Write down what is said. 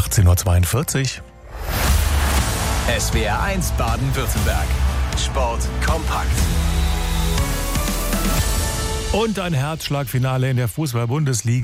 18:42 Uhr. SWR 1 Baden-Württemberg. Sport kompakt. Und ein Herzschlagfinale in der Fußball-Bundesliga.